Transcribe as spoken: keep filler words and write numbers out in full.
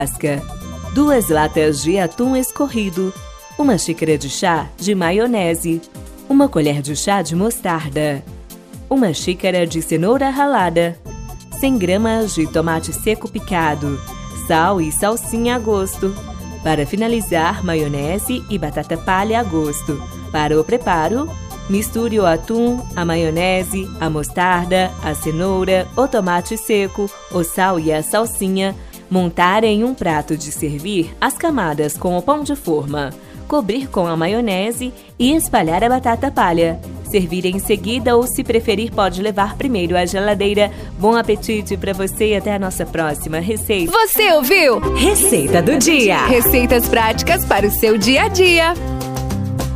casca, duas latas de atum escorrido, uma xícara de chá de maionese, uma colher de chá de mostarda, uma xícara de cenoura ralada, cem gramas de tomate seco picado, sal e salsinha a gosto. Para finalizar, maionese e batata palha a gosto. Para o preparo, misture o atum, a maionese, a mostarda, a cenoura, o tomate seco, o sal e a salsinha. Montar em um prato de servir as camadas com o pão de forma. Cobrir com a maionese e espalhar a batata palha. Servir em seguida ou, se preferir, pode levar primeiro à geladeira. Bom apetite para você e até a nossa próxima receita. Você ouviu? Receita do dia. Receitas práticas para o seu dia a dia.